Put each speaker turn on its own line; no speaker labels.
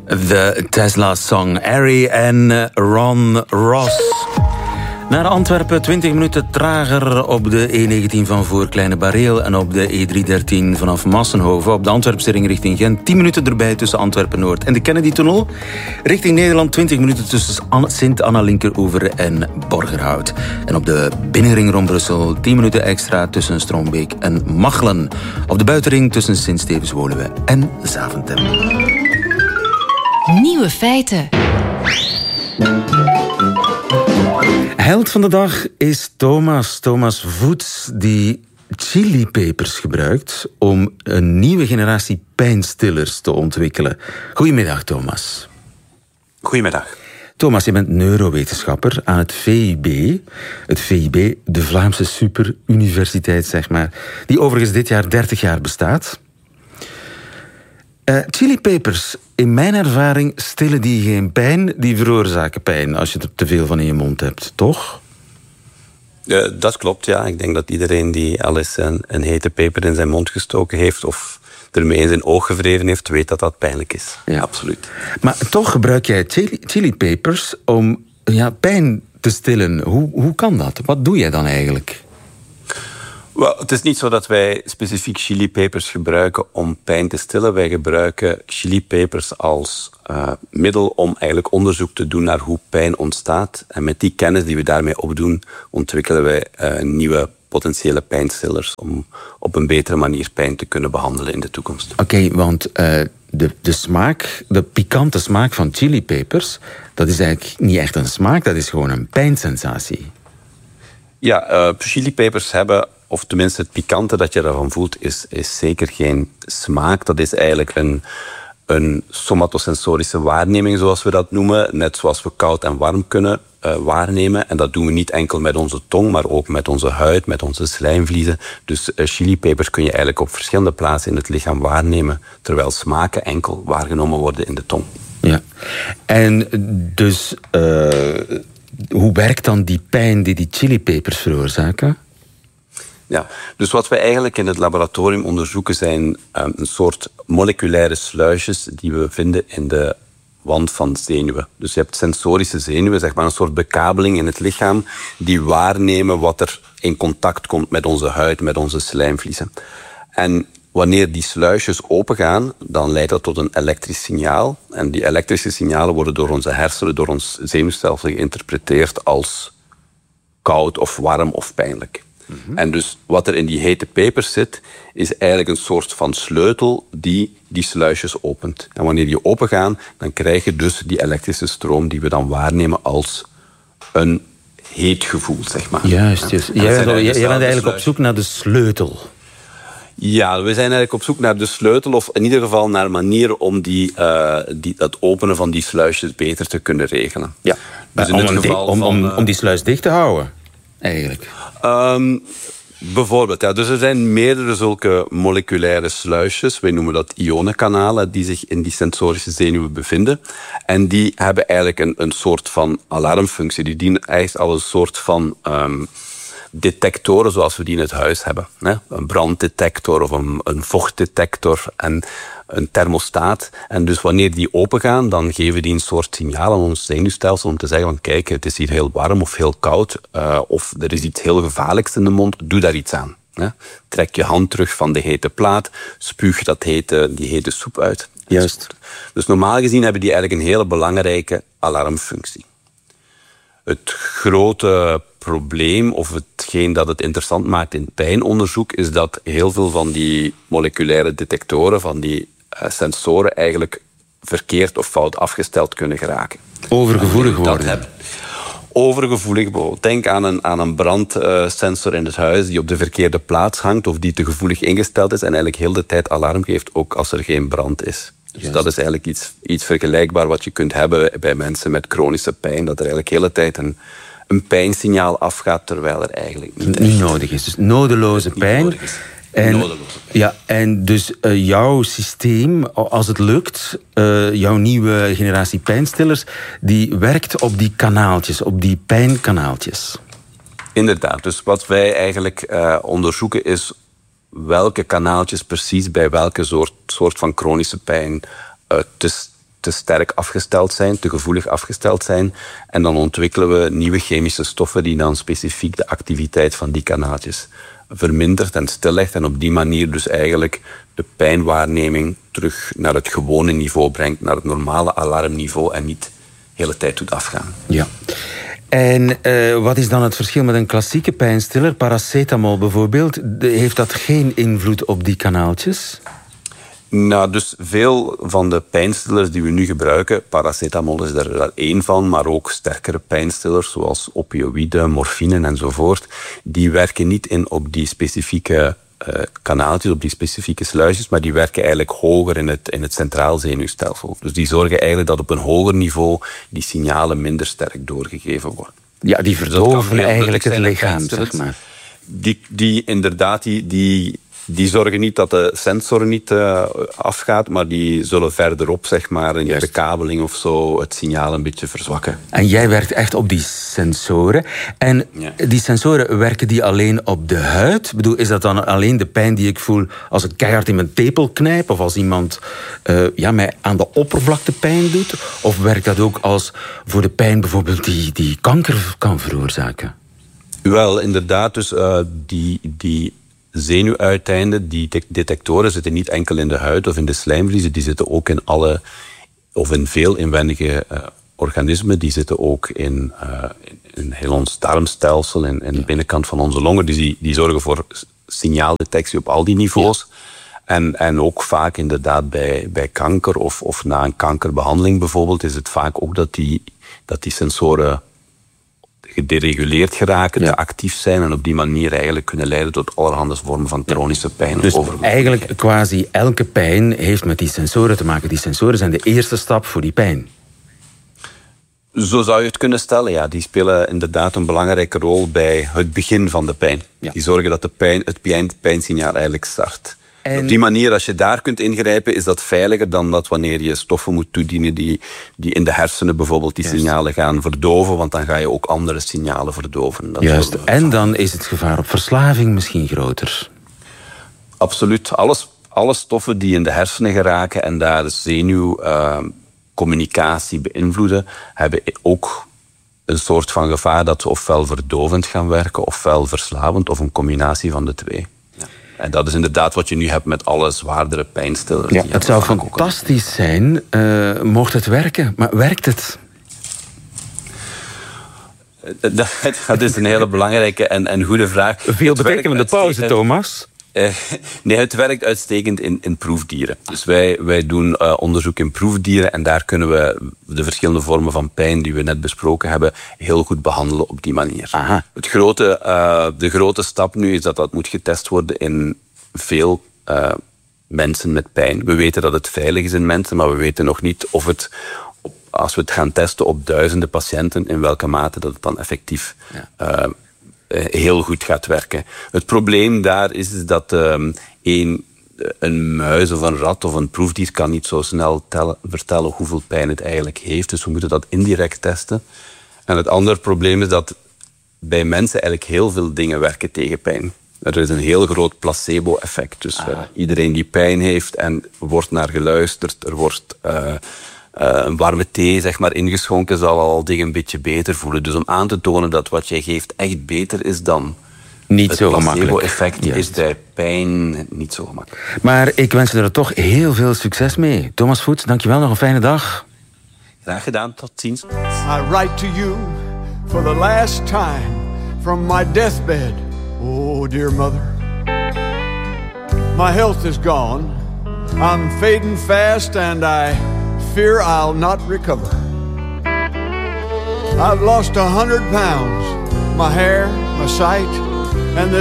De Tesla-song Harry en Ron Ross. Naar Antwerpen, 20 minuten trager op de E19 van voor Kleine Bareel en op de E313 vanaf Massenhoven. Op de Antwerpse ring richting Gent, 10 minuten erbij tussen Antwerpen-Noord en de Kennedy-tunnel. Richting Nederland, 20 minuten tussen Sint-Anna-Linkeroever en Borgerhout. En op de binnenring rond Brussel, 10 minuten extra tussen Stroombeek en Machelen. Op de buitenring tussen Sint-Stevens-Woluwe en Zaventem.
Nieuwe feiten.
Held van de dag is Thomas Voets, die chilipepers gebruikt om een nieuwe generatie pijnstillers te ontwikkelen. Goedemiddag, Thomas.
Goedemiddag.
Thomas, je bent neurowetenschapper aan het VIB. Het VIB, de Vlaamse superuniversiteit, zeg maar, die overigens dit jaar 30 jaar bestaat. Chilipepers, in mijn ervaring stillen die geen pijn, die veroorzaken pijn als je er te veel van in je mond hebt, toch?
Dat klopt, ja. Ik denk dat iedereen die al eens een hete peper in zijn mond gestoken heeft of ermee in zijn oog gevreven heeft, weet dat dat pijnlijk is.
Ja.
Absoluut.
Maar toch gebruik jij chilipepers om pijn te stillen. Hoe kan dat? Wat doe jij dan eigenlijk?
Wel, het is niet zo dat wij specifiek chilipepers gebruiken om pijn te stillen. Wij gebruiken chilipepers als middel om eigenlijk onderzoek te doen naar hoe pijn ontstaat. En met die kennis die we daarmee opdoen, ontwikkelen wij nieuwe potentiële pijnstillers om op een betere manier pijn te kunnen behandelen in de toekomst.
Oké, want de smaak, de pikante smaak van chilipepers, dat is eigenlijk niet echt een smaak, dat is gewoon een pijnsensatie.
Ja, chilipepers hebben, of tenminste het pikante dat je daarvan voelt, is zeker geen smaak. Dat is eigenlijk een somatosensorische waarneming, zoals we dat noemen. Net zoals we koud en warm kunnen waarnemen. En dat doen we niet enkel met onze tong, maar ook met onze huid, met onze slijmvliezen. Dus chilipepers kun je eigenlijk op verschillende plaatsen in het lichaam waarnemen, terwijl smaken enkel waargenomen worden in de tong.
Ja, en dus hoe werkt dan die pijn die chilipepers veroorzaken?
Ja, dus wat we eigenlijk in het laboratorium onderzoeken zijn een soort moleculaire sluisjes die we vinden in de wand van zenuwen. Dus je hebt sensorische zenuwen, zeg maar een soort bekabeling in het lichaam die waarnemen wat er in contact komt met onze huid, met onze slijmvliezen. En wanneer die sluisjes opengaan, dan leidt dat tot een elektrisch signaal. En die elektrische signalen worden door onze hersenen, door ons zenuwstelsel geïnterpreteerd als koud of warm of pijnlijk. Mm-hmm. En dus wat er in die hete pepers zit, is eigenlijk een soort van sleutel die die sluisjes opent. En wanneer die opengaan, dan krijg je dus die elektrische stroom die we dan waarnemen als een heet gevoel, zeg maar.
Juist. Jij bent eigenlijk op zoek naar de sleutel.
Ja, we zijn eigenlijk op zoek naar de sleutel, of in ieder geval naar manieren om dat openen van die sluisjes beter te kunnen regelen. Ja.
Dus om die sluis dicht te houden, eigenlijk.
Bijvoorbeeld, ja. Dus er zijn meerdere zulke moleculaire sluisjes. Wij noemen dat ionenkanalen die zich in die sensorische zenuwen bevinden. En die hebben eigenlijk een soort van alarmfunctie. Die dienen eigenlijk als een soort van detectoren zoals we die in het huis hebben. Een branddetector of een vochtdetector en een thermostaat. En dus wanneer die opengaan, dan geven die een soort signaal aan ons zenuwstelsel om te zeggen van kijk, het is hier heel warm of heel koud of er is iets heel gevaarlijks in de mond, doe daar iets aan. Trek je hand terug van de hete plaat, spuug die hete soep uit.
Juist.
Dus normaal gezien hebben die eigenlijk een hele belangrijke alarmfunctie. Het grote probleem, of hetgeen dat het interessant maakt in pijnonderzoek, is dat heel veel van die moleculaire detectoren, van die sensoren, eigenlijk verkeerd of fout afgesteld kunnen geraken.
Overgevoelig worden.
Overgevoelig. Denk aan een brandsensor in het huis die op de verkeerde plaats hangt of die te gevoelig ingesteld is en eigenlijk heel de tijd alarm geeft, ook als er geen brand is. Dus dat is eigenlijk iets vergelijkbaar wat je kunt hebben bij mensen met chronische pijn. Dat er eigenlijk de hele tijd een pijnsignaal afgaat, terwijl er eigenlijk
niet nodig is. Dus nodeloze pijn. En dus jouw systeem, als het lukt, jouw nieuwe generatie pijnstillers, die werkt op die kanaaltjes, op die pijnkanaaltjes.
Inderdaad. Dus wat wij eigenlijk onderzoeken is welke kanaaltjes precies bij welke soort van chronische pijn te sterk afgesteld zijn, te gevoelig afgesteld zijn. En dan ontwikkelen we nieuwe chemische stoffen die dan specifiek de activiteit van die kanaaltjes vermindert en stillegt. En op die manier dus eigenlijk de pijnwaarneming terug naar het gewone niveau brengt, naar het normale alarmniveau en niet de hele tijd doet afgaan.
Ja. En wat is dan het verschil met een klassieke pijnstiller? Paracetamol bijvoorbeeld, heeft dat geen invloed op die kanaaltjes?
Nou, dus veel van de pijnstillers die we nu gebruiken, paracetamol is er wel één van, maar ook sterkere pijnstillers zoals opioïden, morfine enzovoort, die werken niet in op die specifieke kanaaltjes, op die specifieke sluisjes, maar die werken eigenlijk hoger in het centraal zenuwstelsel. Dus die zorgen eigenlijk dat op een hoger niveau die signalen minder sterk doorgegeven worden.
Ja, die verdoven eigenlijk het lichaam, zeg maar.
Die inderdaad, die zorgen niet dat de sensor niet afgaat, maar die zullen verderop, zeg maar, in de bekabeling of zo, het signaal een beetje verzwakken.
En jij werkt echt op die sensoren. En die sensoren, werken die alleen op de huid? Ik bedoel, is dat dan alleen de pijn die ik voel als ik keihard in mijn tepel knijp? Of als iemand mij aan de oppervlakte pijn doet? Of werkt dat ook als voor de pijn bijvoorbeeld die kanker kan veroorzaken?
Wel, inderdaad, dus die zenuwuiteinden, die detectoren zitten niet enkel in de huid of in de slijmvliezen, die zitten ook in veel inwendige organismen, die zitten ook in heel ons darmstelsel en de binnenkant van onze longen. Dus die zorgen voor signaaldetectie op al die niveaus. Ja. En ook vaak inderdaad bij kanker of na een kankerbehandeling bijvoorbeeld, is het vaak ook dat die sensoren gedereguleerd geraken, te actief zijn en op die manier eigenlijk kunnen leiden tot allerhande vormen van chronische pijn.
Dus eigenlijk quasi elke pijn heeft met die sensoren te maken. Die sensoren zijn de eerste stap voor die pijn.
Zo zou je het kunnen stellen, ja. Die spelen inderdaad een belangrijke rol bij het begin van de pijn. Ja. Die zorgen dat het pijnsignaal eigenlijk start. En op die manier, als je daar kunt ingrijpen, is dat veiliger dan dat wanneer je stoffen moet toedienen die in de hersenen bijvoorbeeld die signalen gaan verdoven, want dan ga je ook andere signalen verdoven.
Juist, en dan is het gevaar op verslaving misschien groter.
Absoluut. Alle stoffen die in de hersenen geraken en daar zenuwcommunicatie beïnvloeden, hebben ook een soort van gevaar dat ze ofwel verdovend gaan werken, ofwel verslavend, of een combinatie van de twee. En dat is inderdaad wat je nu hebt met alle zwaardere pijnstillers.
Ja, het zou fantastisch zijn, mocht het werken. Maar werkt het?
Dat is een hele belangrijke en goede vraag.
Veel betekenende pauze, Thomas.
Nee, het werkt uitstekend in proefdieren. Dus wij doen onderzoek in proefdieren en daar kunnen we de verschillende vormen van pijn die we net besproken hebben heel goed behandelen op die manier. Aha. De grote stap nu is dat moet getest worden in veel mensen met pijn. We weten dat het veilig is in mensen, maar we weten nog niet of het, als we het gaan testen op duizenden patiënten, in welke mate dat het dan effectief heel goed gaat werken. Het probleem daar is dat een muis of een rat of een proefdier kan niet zo snel vertellen hoeveel pijn het eigenlijk heeft. Dus we moeten dat indirect testen. En het andere probleem is dat bij mensen eigenlijk heel veel dingen werken tegen pijn. Er is een heel groot placebo-effect. Dus iedereen die pijn heeft en wordt naar geluisterd, er wordt een warme thee zeg maar, ingeschonken, zal al dingen een beetje beter voelen. Dus om aan te tonen dat wat jij geeft echt beter is dan
niet
het
zo gemakkelijk.
placebo-effect, is bij pijn niet zo gemakkelijk.
Maar ik wens je er toch heel veel succes mee. Thomas Voets, dankjewel, nog een fijne dag.
Graag gedaan, tot ziens.
I write to you for the last time from my deathbed. Oh, dear mother. My health is gone. I'm fading fast and I fear I'll not recover. I've lost 100 pounds, my hair, my sight, and